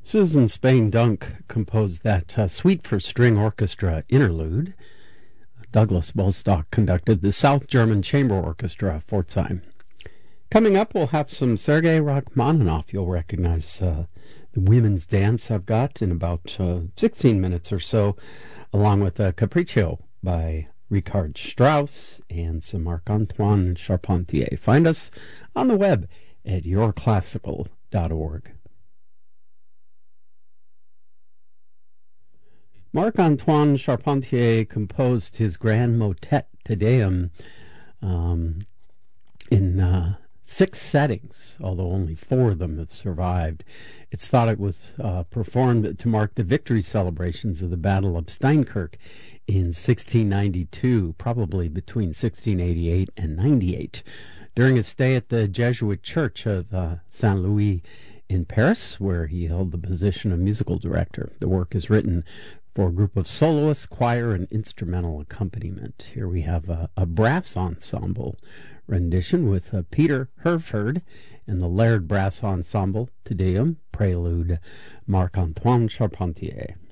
Susan Spain Dunk composed that Suite for String Orchestra interlude. Douglas Bostock conducted the South German Chamber Orchestra, Pforzheim. Coming up, we'll have some Sergei Rachmaninoff. You'll recognize the women's dance I've got in about 16 minutes or so, along with Capriccio by Richard Strauss and some Marc-Antoine Charpentier. Find us on the web at yourclassical.org. Marc-Antoine Charpentier composed his grand motet Te Deum in 6 settings, although only 4 of them have survived. It's thought it was performed to mark the victory celebrations of the Battle of Steinkirk in 1692, probably between 1688 and 98. During his stay at the Jesuit Church of Saint Louis in Paris, where he held the position of musical director. The work is written for a group of soloists, choir, and instrumental accompaniment. Here we have a brass ensemble rendition with Peter Herford and the Laird Brass Ensemble, Te Deum, Prelude, Marc-Antoine Charpentier.